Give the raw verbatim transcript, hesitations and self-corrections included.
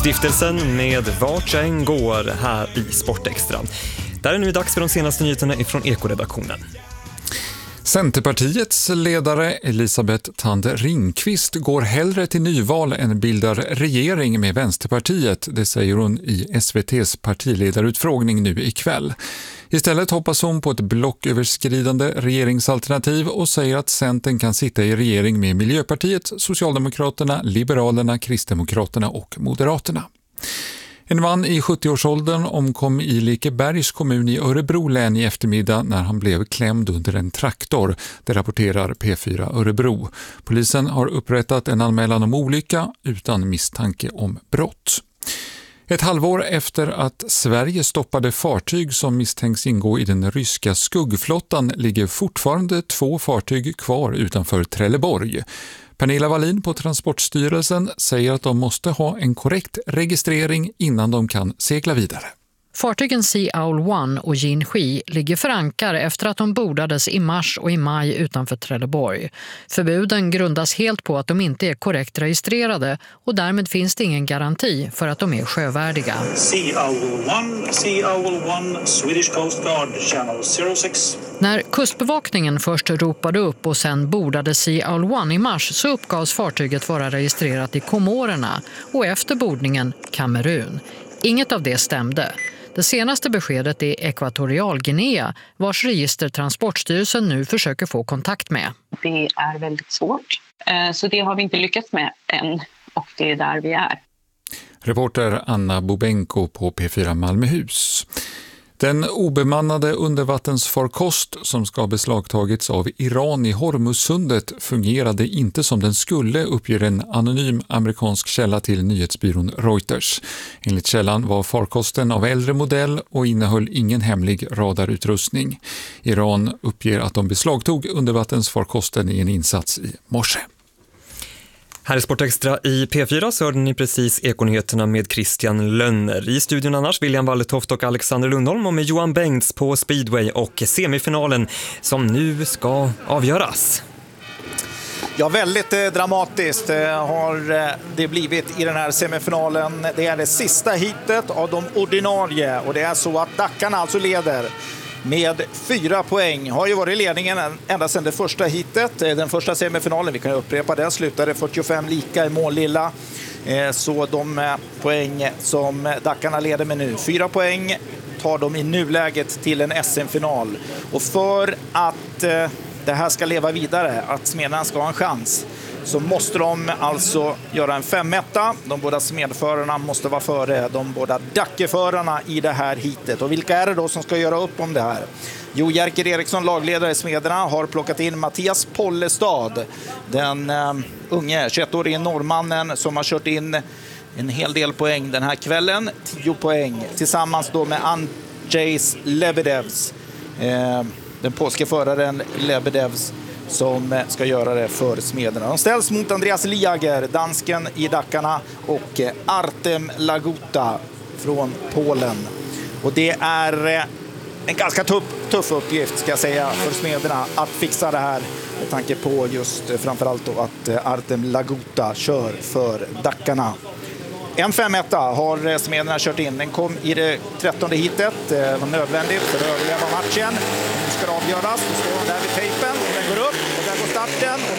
Stiftelsen med Vart jag än går här i Sportextra. Där är nu dags för de senaste nyheterna ifrån Ekoredaktionen. Centerpartiets ledare Elisabeth Thand Ringqvist går hellre till nyval än bildar regering med Vänsterpartiet, det säger hon i S V T:s partiledarutfrågning nu ikväll. Istället hoppas hon på ett blocköverskridande regeringsalternativ och säger att Centern kan sitta i regering med Miljöpartiet, Socialdemokraterna, Liberalerna, Kristdemokraterna och Moderaterna. En man i sjuttioårsåldern omkom i Lekebergs kommun i Örebro län i eftermiddag när han blev klämd under en traktor, det rapporterar P fyra Örebro. Polisen har upprättat en anmälan om olycka utan misstanke om brott. Ett halvår efter att Sverige stoppade fartyg som misstänks ingå i den ryska skuggflottan ligger fortfarande två fartyg kvar utanför Trelleborg. Pernilla Wallin på Transportstyrelsen säger att de måste ha en korrekt registrering innan de kan segla vidare. Fartygen Sea Owl One och Jinshi ligger för ankar efter att de bordades i mars och i maj utanför Trelleborg. Förbuden grundas helt på att de inte är korrekt registrerade och därmed finns det ingen garanti för att de är sjövärdiga. Sea Owl One, Sea Owl One, Swedish Coast Guard, Channel zero sex. När kustbevakningen först ropade upp och sen bordade Sea Owl One i mars så uppgavs fartyget vara registrerat i Komorerna och efter bordningen Kamerun. Inget av det stämde. Det senaste beskedet är Ekvatorialguinea, vars register Transportstyrelsen nu försöker få kontakt med. Det är väldigt svårt, så det har vi inte lyckats med än och det är där vi är. Reporter Anna Bobenko på P fyra Malmöhus. Den obemannade undervattensfarkost som ska ha beslagtagits av Iran i Hormuzsundet fungerade inte som den skulle, uppger en anonym amerikansk källa till nyhetsbyrån Reuters. Enligt källan var farkosten av äldre modell och innehöll ingen hemlig radarutrustning. Iran uppger att de beslagtog undervattensfarkosten i en insats i morse. Här i Sportextra i P fyra så hörde ni precis Ekonyheterna med Christian Lönner. I studion annars William Walletoft och Alexander Lundholm och med Johan Bengts på Speedway och semifinalen som nu ska avgöras. Ja, väldigt eh, dramatiskt eh, har eh, det blivit i den här semifinalen. Det är det sista hitet av de ordinarie och det är så att Dackarna alltså leder med fyra poäng. Har ju varit i ledningen ända sedan det första hitet. Den första semifinalen, vi kan upprepa det, slutade fyrtiofem lika i Målilla. Så de poäng som Dackarna leder med nu, fyra poäng, tar de i nuläget till en S M-final. Och för att det här ska leva vidare, att Smederna ska ha en chans, så måste de alltså göra en femetta. De båda smedförarna måste vara före de båda dackeförarna i det här hitet. Och vilka är det då som ska göra upp om det här? Jo, Jerker Eriksson, lagledare i Smederna, har plockat in Mattias Pollestad. Den uh, unge tjugoett-årige norrmannen som har kört in en hel del poäng den här kvällen. tio poäng tillsammans då med Andrzej Lebedevs. Uh, den polske föraren Lebedevs som ska göra det för Smederna. De ställs mot Andreas Liager, dansken i Dackarna, och Artem Laguta från Polen. Och det är en ganska tuff, tuff uppgift, ska jag säga, för Smederna att fixa det här, med tanke på just framförallt då att Artem Laguta kör för Dackarna. En femetta har Smederna kört in. Den kom i det trettonde hitet. Det var nödvändigt för att överleva matchen. Nu ska det avgöras. Nu står de där vid tejpen. Och den går upp och där går starten. Och